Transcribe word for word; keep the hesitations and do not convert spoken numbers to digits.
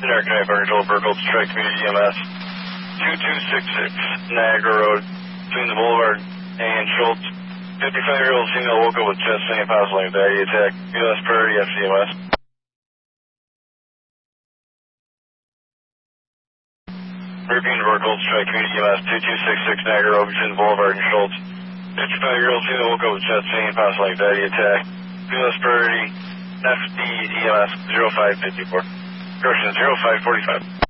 Generic Driver Control, Burkle, Strike Community E M S, two two six six Niagara Road, between the Boulevard and Schultz. fifty-five-year-old female woke up with chest pain and possible anxiety attack. U S priority F C M S. Repeating Burkle, Strike Community E M S, two two six six Niagara Road, between the Boulevard and Schultz. fifty-five-year-old female woke up with chest pain and possible anxiety attack. U S priority F D E M S zero five five four. Correction zero five four five.